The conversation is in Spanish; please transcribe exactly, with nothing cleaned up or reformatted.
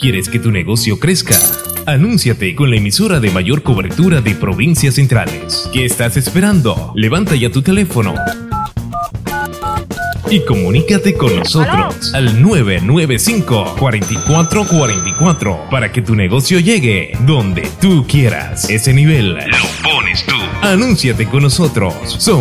¿Quieres que tu negocio crezca? Anúnciate con la emisora de mayor cobertura de provincias centrales. ¿Qué estás esperando? Levanta ya tu teléfono y comunícate con nosotros al nueve nueve cinco, cuatro cuatro cuatro cuatro para que tu negocio llegue donde tú quieras. Ese nivel lo pones tú. Anúnciate con nosotros. Somos